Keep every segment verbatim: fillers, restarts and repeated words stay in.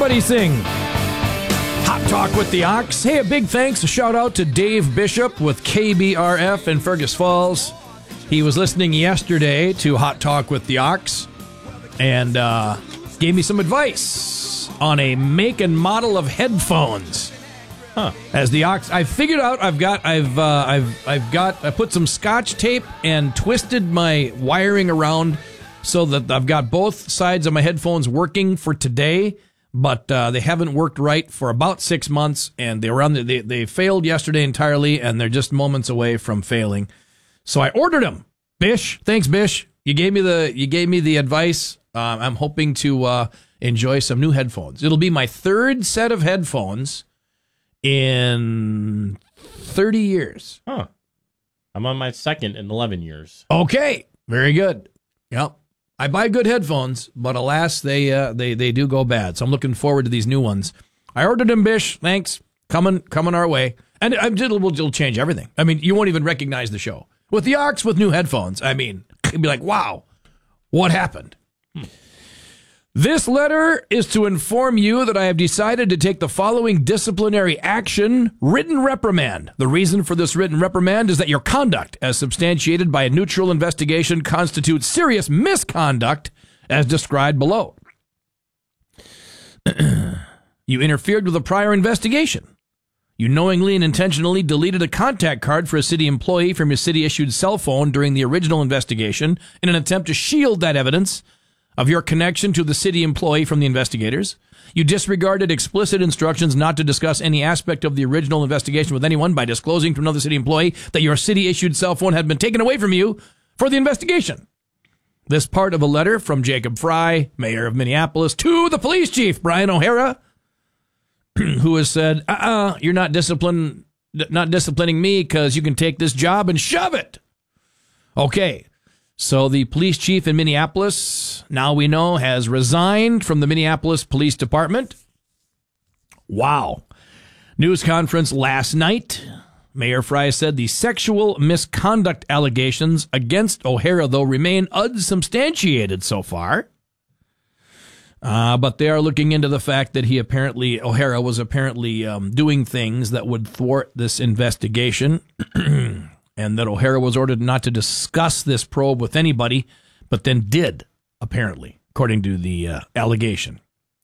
Everybody sing. Hot Talk with the Ox. Hey, a big thanks, a shout out to Dave Bishop with K B R F in Fergus Falls. He was listening yesterday to Hot Talk with the Ox and uh, gave me some advice on a make and model of headphones. Huh. As the Ox, I figured out I've got I've uh, I've I've got I put some Scotch tape and twisted my wiring around so that I've got both sides of my headphones working for today. But uh, they haven't worked right for about six months, and they were on the, they they failed yesterday entirely, and they're just moments away from failing. So I ordered them. Bish, thanks, Bish. You gave me the you gave me the advice. Uh, I'm hoping to uh, enjoy some new headphones. It'll be my third set of headphones in thirty years. Huh. I'm on my second in eleven years. Okay, very good. Yep. I buy good headphones, but alas, they uh, they they do go bad. So I'm looking forward to these new ones. I ordered them, Bish. Thanks. Coming coming our way. And it'll, it'll change everything. I mean, you won't even recognize the show. With the Ox with new headphones, I mean, you'd be like, wow, what happened? Hmm. This letter is to inform you that I have decided to take the following disciplinary action: written reprimand. The reason for this written reprimand is that your conduct, as substantiated by a neutral investigation, constitutes serious misconduct, as described below. You interfered with a prior investigation. You knowingly and intentionally deleted a contact card for a city employee from your city-issued cell phone during the original investigation in an attempt to shield that evidence of your connection to the city employee from the investigators. You disregarded explicit instructions not to discuss any aspect of the original investigation with anyone by disclosing to another city employee that your city-issued cell phone had been taken away from you for the investigation. This part of a letter from Jacob Fry, mayor of Minneapolis, to the police chief, Brian O'Hara, who has said, uh-uh, you're not discipline, not disciplining me because you can take this job and shove it. Okay. So the police chief in Minneapolis, now we know, has resigned from the Minneapolis Police Department. Wow. News conference last night. Mayor Fry said the sexual misconduct allegations against O'Hara, though, remain unsubstantiated so far. Uh, but they are looking into the fact that he apparently, O'Hara was apparently um, doing things that would thwart this investigation. And that O'Hara was ordered not to discuss this probe with anybody, but then did, apparently, according to the uh, allegation.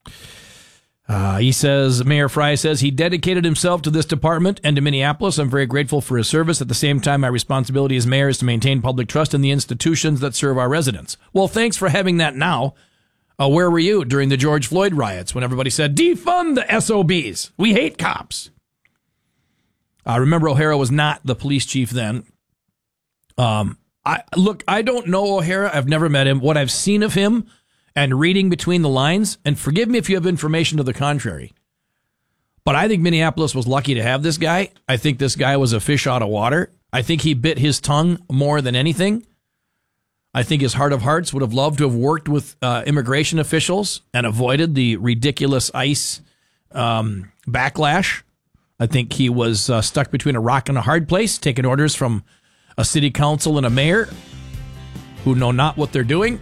Uh, he says, Mayor Fry says, he dedicated himself to this department and to Minneapolis. I'm very grateful for his service. At the same time, my responsibility as mayor is to maintain public trust in the institutions that serve our residents. Well, thanks for having that now. Uh, where were you during the George Floyd riots when everybody said, defund the S O Bs? We hate cops. I uh, remember O'Hara was not the police chief then. Um, I look, I don't know O'Hara. I've never met him. What I've seen of him and reading between the lines, and forgive me if you have information to the contrary, but I think Minneapolis was lucky to have this guy. I think this guy was a fish out of water. I think he bit his tongue more than anything. I think his heart of hearts would have loved to have worked with uh, immigration officials and avoided the ridiculous ICE um, backlash. I think he was uh, stuck between a rock and a hard place, taking orders from a city council and a mayor who know not what they're doing,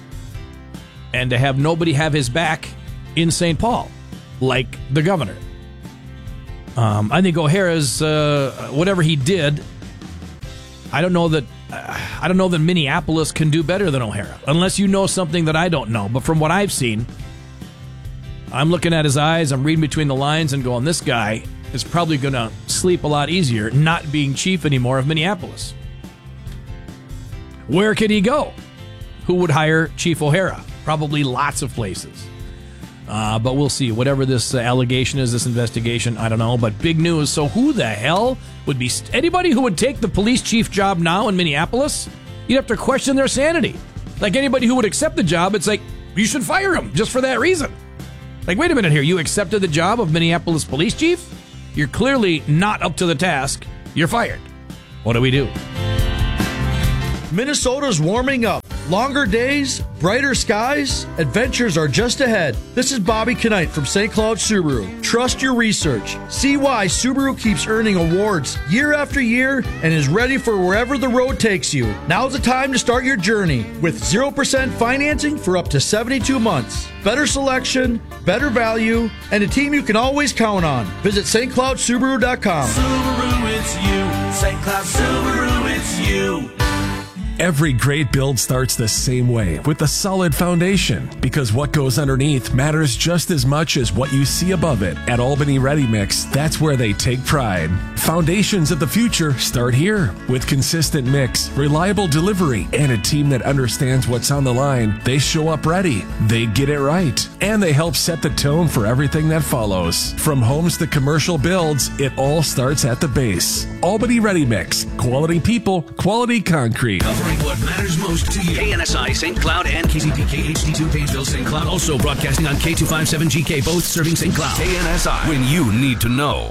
and to have nobody have his back in Saint Paul, like the governor. Um, I think O'Hara's, uh, whatever he did, I don't know that, uh, I don't know that Minneapolis can do better than O'Hara, unless you know something that I don't know. But from what I've seen, I'm looking at his eyes, I'm reading between the lines and going, this guy is probably going to sleep a lot easier not being chief anymore of Minneapolis. Where could he go? Who would hire Chief O'Hara? Probably lots of places. Uh, but we'll see. Whatever this uh, allegation is, this investigation, I don't know. But big news. So who the hell would be... St- anybody who would take the police chief job now in Minneapolis, you'd have to question their sanity. Like anybody who would accept the job, it's like, you should fire him just for that reason. Like, wait a minute here. You accepted the job of Minneapolis police chief? You're clearly not up to the task. You're fired. What do we do? Minnesota's warming up. Longer days, brighter skies, adventures are just ahead. This is Bobby Knight from Saint Cloud Subaru. Trust your research. See why Subaru keeps earning awards year after year and is ready for wherever the road takes you. Now's the time to start your journey with zero percent financing for up to seventy-two months. Better selection, better value, and a team you can always count on. Visit Saint Cloud Subaru dot com. Subaru, it's you. Saint Cloud Subaru, it's you. Every great build starts the same way, with a solid foundation, because what goes underneath matters just as much as what you see above it. At Albany Ready Mix, that's where they take pride. Foundations of the future start here. With consistent mix, reliable delivery, and a team that understands what's on the line, they show up ready, they get it right, and they help set the tone for everything that follows. From homes to commercial builds, it all starts at the base. Albany Ready Mix, quality people, quality concrete. What matters most to you. K N S I, Saint Cloud, and K C P K H D two, Painesville, Saint Cloud. Also broadcasting on K two fifty-seven G K, both serving Saint Cloud. K N S I, when you need to know.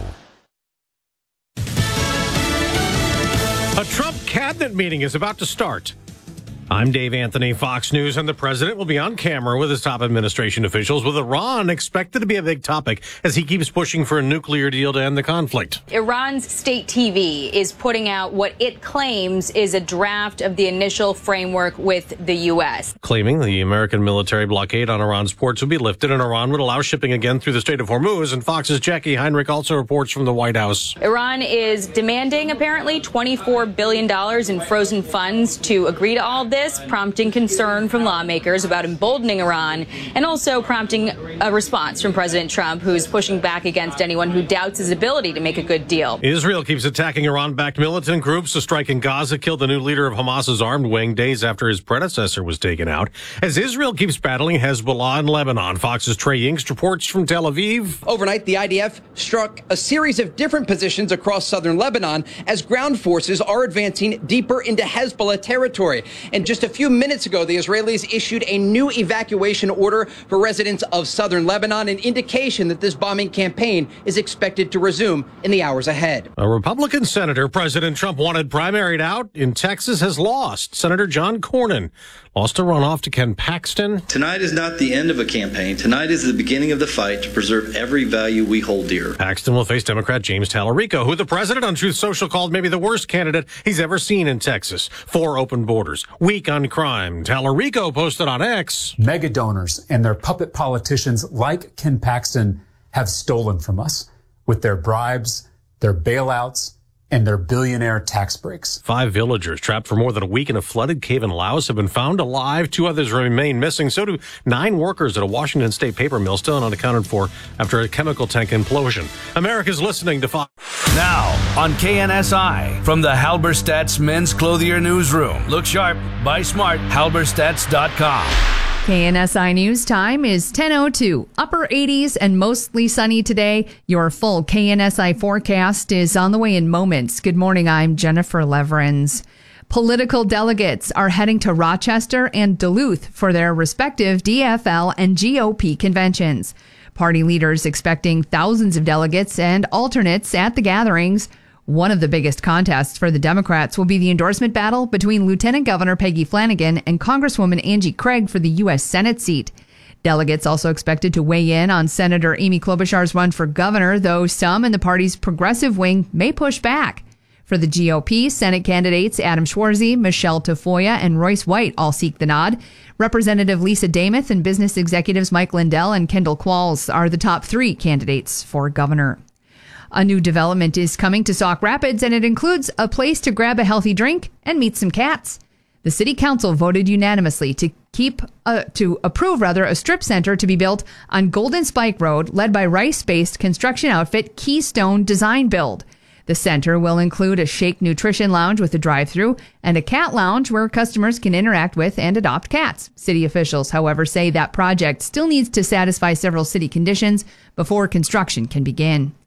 A Trump cabinet meeting is about to start. I'm Dave Anthony, Fox News, and the president will be on camera with his top administration officials, with Iran expected to be a big topic as he keeps pushing for a nuclear deal to end the conflict. Iran's state T V is putting out what it claims is a draft of the initial framework with the U S. Claiming the American military blockade on Iran's ports would be lifted and Iran would allow shipping again through the Strait of Hormuz. And Fox's Jackie Heinrich also reports from the White House. Iran is demanding, apparently, twenty-four billion dollars in frozen funds to agree to all of this. This prompting concern from lawmakers about emboldening Iran, and also prompting a response from President Trump, who's pushing back against anyone who doubts his ability to make a good deal. Israel keeps attacking Iran-backed militant groups. A strike in Gaza killed the new leader of Hamas's armed wing days after his predecessor was taken out. As Israel keeps battling Hezbollah in Lebanon, Fox's Trey Yingst reports from Tel Aviv. Overnight, the I D F struck a series of different positions across southern Lebanon as ground forces are advancing deeper into Hezbollah territory. And just a few minutes ago, the Israelis issued a new evacuation order for residents of southern Lebanon, an indication that this bombing campaign is expected to resume in the hours ahead. A Republican senator President Trump wanted primaried out in Texas has lost. Senator John Cornyn lost a runoff to Ken Paxton. Tonight is not the end of a campaign. Tonight is the beginning of the fight to preserve every value we hold dear. Paxton will face Democrat James Tallarico, who the president on Truth Social called maybe the worst candidate he's ever seen in Texas. Four open borders, weak on crime. Tallarico posted on X. Mega donors and their puppet politicians like Ken Paxton have stolen from us with their bribes, their bailouts, and their billionaire tax breaks. Five villagers trapped for more than a week in a flooded cave in Laos have been found alive. Two others remain missing. So do nine workers at a Washington State paper mill, still unaccounted for after a chemical tank implosion. America's listening to Fox. Now on K N S I, from the Halberstadt's Men's Clothier Newsroom. Look sharp, buy smart, halberstadts dot com. K N S I News time is ten oh two. Upper eighties and mostly sunny today. Your full K N S I forecast is on the way in moments. Good morning. I'm Jennifer Leverins. Political delegates are heading to Rochester and Duluth for their respective D F L and G O P conventions. Party leaders expecting thousands of delegates and alternates at the gatherings. One of the biggest contests for the Democrats will be the endorsement battle between Lieutenant Governor Peggy Flanagan and Congresswoman Angie Craig for the U S Senate seat. Delegates also expected to weigh in on Senator Amy Klobuchar's run for governor, though some in the party's progressive wing may push back. For the G O P, Senate candidates Adam Schwarzy, Michelle Tafoya, and Royce White all seek the nod. Representative Lisa Damuth and business executives Mike Lindell and Kendall Qualls are the top three candidates for governor. A new development is coming to Sauk Rapids, and it includes a place to grab a healthy drink and meet some cats. The city council voted unanimously to keep uh, to approve rather a strip center to be built on Golden Spike Road, led by Rice-based construction outfit Keystone Design Build. The center will include a Shake Nutrition Lounge with a drive-through and a cat lounge where customers can interact with and adopt cats. City officials, however, say that project still needs to satisfy several city conditions before construction can begin.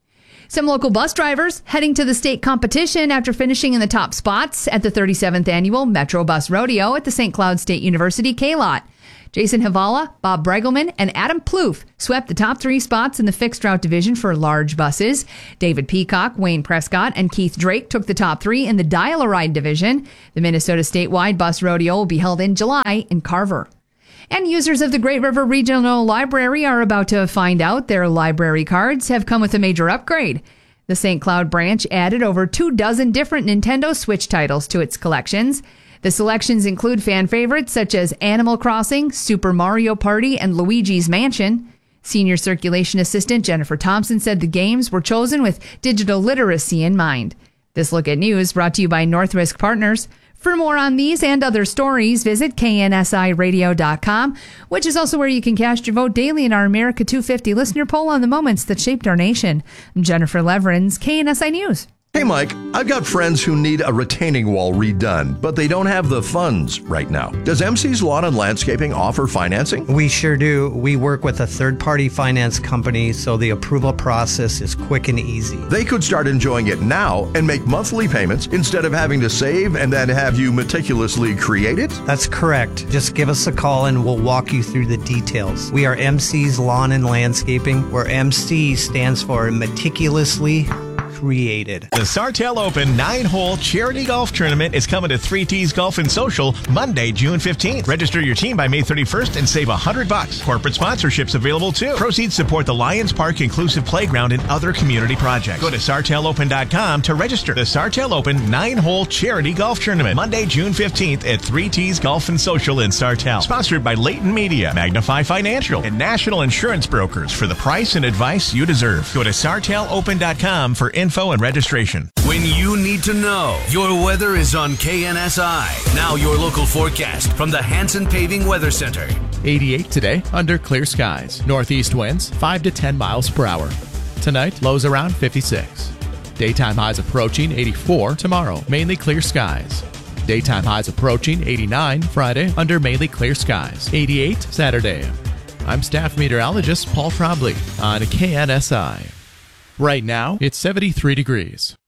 Some local bus drivers heading to the state competition after finishing in the top spots at the thirty-seventh Annual Metro Bus Rodeo at the Saint Cloud State University K-Lot. Jason Havala, Bob Bregelman, and Adam Plouffe swept the top three spots in the fixed route division for large buses. David Peacock, Wayne Prescott, and Keith Drake took the top three in the dial-a-ride division. The Minnesota statewide bus rodeo will be held in July in Carver. And users of the Great River Regional Library are about to find out their library cards have come with a major upgrade. The Saint Cloud branch added over two dozen different Nintendo Switch titles to its collections. The selections include fan favorites such as Animal Crossing, Super Mario Party, and Luigi's Mansion. Senior Circulation Assistant Jennifer Thompson said the games were chosen with digital literacy in mind. This Look at News brought to you by Northrisk Partners. For more on these and other stories, visit K N S I radio dot com, which is also where you can cast your vote daily in our America two fifty listener poll on the moments that shaped our nation. I'm Jennifer Leverins, K N S I News. Hey, Mike, I've got friends who need a retaining wall redone, but they don't have the funds right now. Does M C's Lawn and Landscaping offer financing? We sure do. We work with a third-party finance company, so the approval process is quick and easy. They could start enjoying it now and make monthly payments instead of having to save and then have you meticulously create it? That's correct. Just give us a call and we'll walk you through the details. We are M C's Lawn and Landscaping, where M C stands for meticulously created. The Sartell Open nine-hole charity golf tournament is coming to three T's Golf and Social Monday, June fifteenth. Register your team by May thirty-first and save one hundred bucks. Corporate sponsorships available too. Proceeds support the Lions Park Inclusive Playground and other community projects. Go to Sartell Open dot com to register. The Sartell Open nine-hole charity golf tournament Monday, June fifteenth at three T's Golf and Social in Sartell. Sponsored by Leighton Media, Magnify Financial, and National Insurance Brokers for the price and advice you deserve. Go to Sartell Open dot com for info and registration. When you need to know, your weather is on K N S I. Now your local forecast from the Hanson Paving Weather Center. eighty-eight today, under clear skies. Northeast winds, five to ten miles per hour. Tonight, lows around fifty-six. Daytime highs approaching eighty-four tomorrow, mainly clear skies. Daytime highs approaching eighty-nine Friday, under mainly clear skies. eighty-eight Saturday. I'm staff meteorologist Paul Trombley on K N S I. Right now, it's seventy-three degrees.